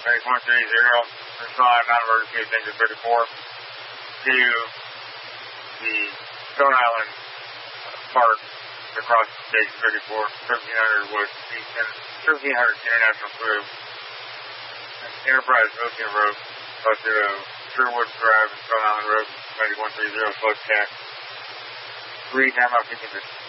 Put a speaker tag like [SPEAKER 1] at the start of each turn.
[SPEAKER 1] Medic 130, respond non-emergency attention 34 to the Stone Island Park across State 34, 1300 West 1300 International Crew, Enterprise Ocean Road, busted Sherwood Drive and Stone Island Road, Medic 130, slow attack. 3 time out 15